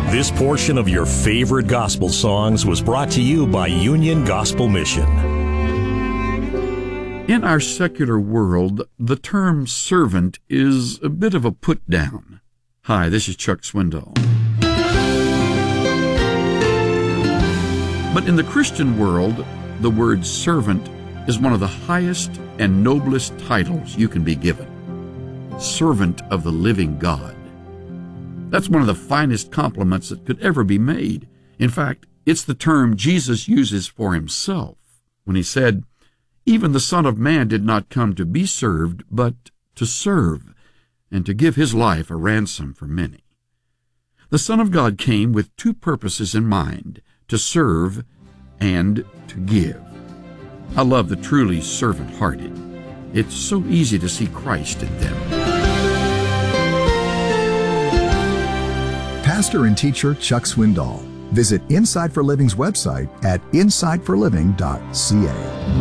This portion of your favorite gospel songs was brought to you by Union Gospel Mission. In our secular world, the term servant is a bit of a put-down. Hi, this is Chuck Swindoll. But in the Christian world, the word servant is one of the highest and noblest titles you can be given. Servant of the living God. That's one of the finest compliments that could ever be made. In fact, it's the term Jesus uses for himself when he said, "Even the Son of Man did not come to be served, but to serve, and to give his life a ransom for many." The Son of God came with two purposes in mind, to serve and to give. I love the truly servant-hearted. It's so easy to see Christ in them. Pastor and teacher Chuck Swindoll. Visit Inside for Living's website at insideforliving.ca.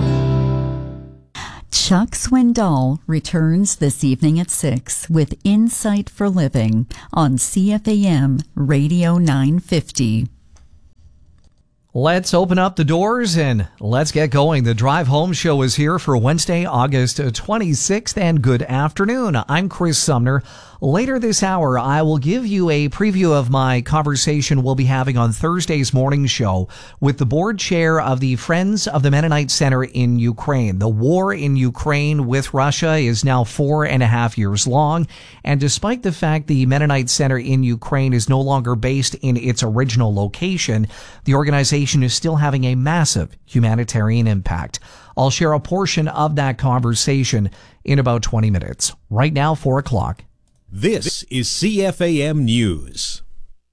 Chuck Swindoll returns this evening at 6 with Insight for Living on CFAM Radio 950. Let's open up the doors and let's get going. The Drive Home Show is here for Wednesday, August 26th, and good afternoon. I'm Chris Sumner. Later this hour, I will give you a preview of my conversation we'll be having on Thursday's morning show with the board chair of the Friends of the Mennonite Center in Ukraine. The war in Ukraine with Russia is now 4.5 years long, and despite the fact the Mennonite Center in Ukraine is no longer based in its original location, the organization is still having a massive humanitarian impact. I'll share a portion of that conversation in about 20 minutes. Right now, 4 o'clock. This is CFAM News.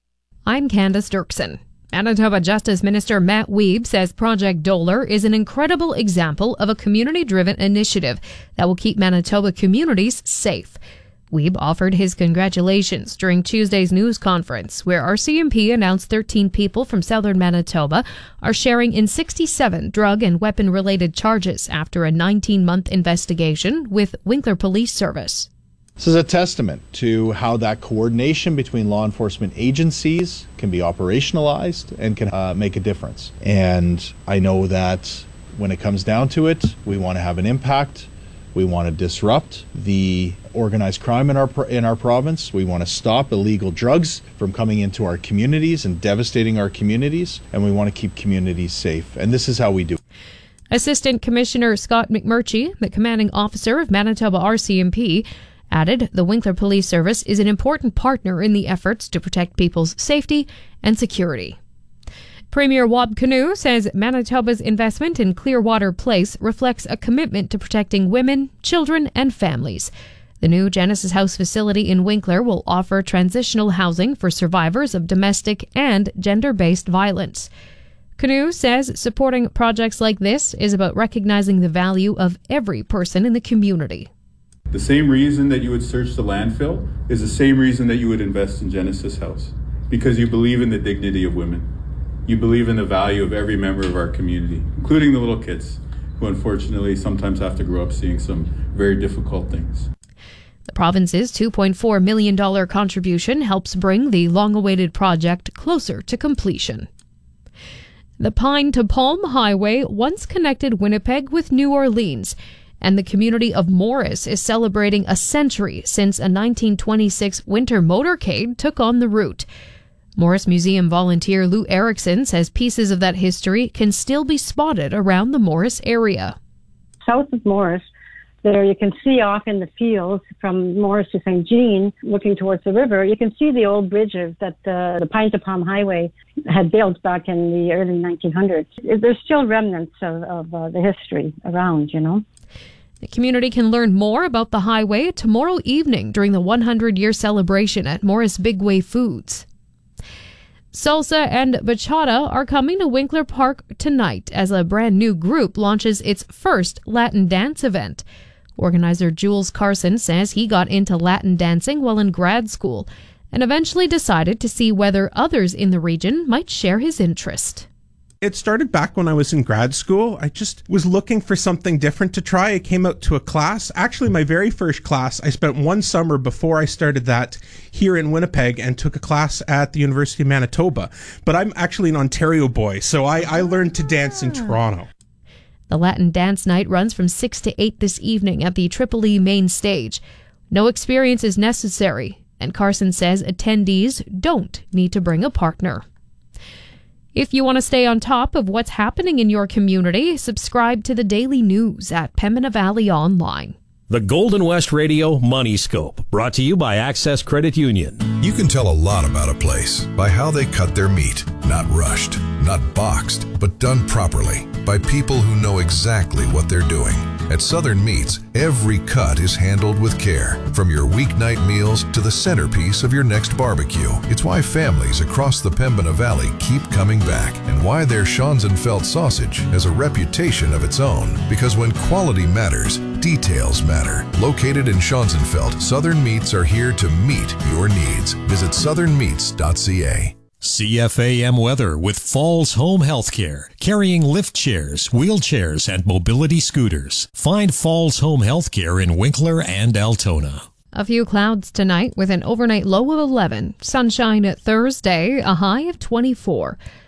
I'm Candace Dirksen. Manitoba Justice Minister Matt Wiebe says Project Doler is an incredible example of a community-driven initiative that will keep Manitoba communities safe. Wiebe offered his congratulations during Tuesday's news conference, where RCMP announced 13 people from southern Manitoba are sharing in 67 drug and weapon-related charges after a 19-month investigation with Winkler Police Service. This is a testament to how that coordination between law enforcement agencies can be operationalized and can make a difference. And I know that when it comes down to it, we want to have an impact. We want to disrupt the organized crime in our province. We want to stop illegal drugs from coming into our communities and devastating our communities. And we want to keep communities safe. And this is how we do it. Assistant Commissioner Scott McMurtry, the commanding officer of Manitoba RCMP, added the Winkler Police Service is an important partner in the efforts to protect people's safety and security. Premier Wab Kinew says Manitoba's investment in Clearwater Place reflects a commitment to protecting women, children, and families. The new Genesis House facility in Winkler will offer transitional housing for survivors of domestic and gender-based violence. Kinew says supporting projects like this is about recognizing the value of every person in the community. The same reason that you would search the landfill is the same reason that you would invest in Genesis House, because you believe in the dignity of women. You believe in the value of every member of our community, including the little kids, who unfortunately sometimes have to grow up seeing some very difficult things. The province's $2.4 million contribution helps bring the long-awaited project closer to completion. The Pine to Palm Highway once connected Winnipeg with New Orleans, and the community of Morris is celebrating a century since a 1926 winter motorcade took on the route. Morris Museum volunteer Lou Erickson says pieces of that history can still be spotted around the Morris area. South of Morris, there you can see off in the fields from Morris to St. Jean, looking towards the river, you can see the old bridges that the Pine to Palm Highway had built back in the early 1900s. There's still remnants of the history around, you know. The community can learn more about the highway tomorrow evening during the 100-year celebration at Morris Bigway Foods. Salsa and bachata are coming to Winkler Park tonight as a brand new group launches its first Latin dance event. Organizer Jules Carson says he got into Latin dancing while in grad school and eventually decided to see whether others in the region might share his interest. It started back when I was in grad school. I just was looking for something different to try. I came out to a class. Actually, my very first class, I spent one summer before I started that here in Winnipeg and took a class at the University of Manitoba. But I'm actually an Ontario boy, so I learned to dance in Toronto. The Latin Dance Night runs from 6 to 8 this evening at the Tripoli main stage. No experience is necessary, and Carson says attendees don't need to bring a partner. If you want to stay on top of what's happening in your community, subscribe to the Daily News at Pembina Valley Online. The Golden West Radio Money Scope, brought to you by Access Credit Union. You can tell a lot about a place by how they cut their meat. Not rushed, not boxed, but done properly by people who know exactly what they're doing. At Southern Meats, every cut is handled with care, from your weeknight meals to the centerpiece of your next barbecue. It's why families across the Pembina Valley keep coming back, and why their Schonzenfeld sausage has a reputation of its own. Because when quality matters, details matter. Located in Schonzenfeld, Southern Meats are here to meet your needs. Visit southernmeats.ca. CFAM weather with Falls Home Healthcare, carrying lift chairs, wheelchairs, and mobility scooters. Find Falls Home Healthcare in Winkler and Altona. A few clouds tonight with an overnight low of 11. Sunshine at Thursday, a high of 24.